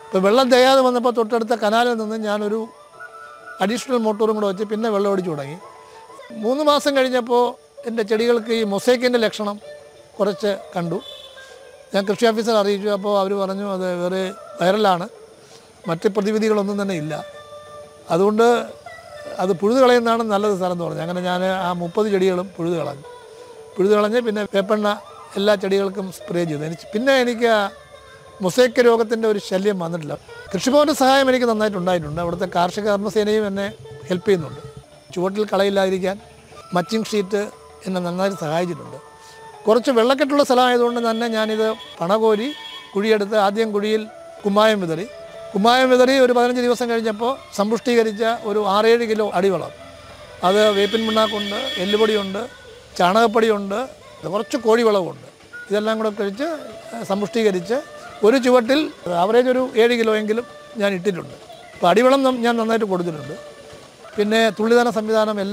ഇപ്പോൾ വെള്ളം തികയാതെ വന്നപ്പോൾ തൊട്ടടുത്ത കനാലിൽ നിന്ന് ഞാനൊരു അഡീഷണൽ മോട്ടോറും കൂടെ വെച്ച് പിന്നെ വെള്ളം ഒടിച്ചു തുടങ്ങി. 3 മാസം കഴിഞ്ഞപ്പോൾ എൻ്റെ ചെടികൾക്ക് ഈ മൊസൈക്കിൻ്റെ ലക്ഷണം കുറച്ച് കണ്ടു. ഞാൻ കൃഷി ഓഫീസറെ അറിയിച്ചു. അപ്പോൾ അവർ പറഞ്ഞു അത് വേറെ വൈറലാണ്, മറ്റ് പ്രതിവിധികളൊന്നും തന്നെ ഇല്ല, അതുകൊണ്ട് അത് പുഴുത് കളയുന്നതാണ് നല്ലത് സ്ഥലം എന്ന് പറഞ്ഞു. അങ്ങനെ ഞാൻ ആ 30 ചെടികളും പുഴുത് കളഞ്ഞ് പിന്നെ വേപ്പെണ്ണ എല്ലാ ചെടികൾക്കും സ്പ്രേ ചെയ്തു. പിന്നെ എനിക്ക് മൊസൈക്ക് രോഗത്തിൻ്റെ ഒരു ശല്യം വന്നിട്ടില്ല. കൃഷിഭവൻ്റെ സഹായം എനിക്ക് നന്നായിട്ടുണ്ടായിട്ടുണ്ട്. അവിടുത്തെ കാർഷിക കർമ്മസേനയും എന്നെ ഹെൽപ്പ് ചെയ്യുന്നുണ്ട്. ചുവട്ടിൽ കളയില്ലാതിരിക്കാൻ മച്ചിങ് ഷീറ്റ് എന്നെ നന്നായിട്ട് സഹായിച്ചിട്ടുണ്ട്. കുറച്ച് വെള്ളക്കെട്ടുള്ള സ്ഥലമായതുകൊണ്ട് തന്നെ ഞാനിത് പണകോരി കുഴിയെടുത്ത് ആദ്യം കുഴിയിൽ കുമ്മായം വിതറി ഒരു 15 ദിവസം കഴിഞ്ഞപ്പോൾ സമ്പുഷ്ടീകരിച്ച ഒരു 6-7 കിലോ അടിവളം, അത് വേപ്പിൻ പിണ്ണാക്കുണ്ട്, എല്ലുപൊടിയുണ്ട്, ചാണകപ്പൊടിയുണ്ട്, കുറച്ച് കോഴിവളവുണ്ട്, ഇതെല്ലാം കൂടെ കഴിച്ച് സമ്പുഷ്ടീകരിച്ച് ഒരു ചുവട്ടിൽ ആവറേജ് ഒരു 7 കിലോ എങ്കിലും ഞാൻ ഇട്ടിട്ടുണ്ട്. അപ്പോൾ അടിവളം ഞാൻ നന്നായിട്ട് കൊടുത്തിട്ടുണ്ട്. പിന്നെ തുള്ളിദാന സംവിധാനം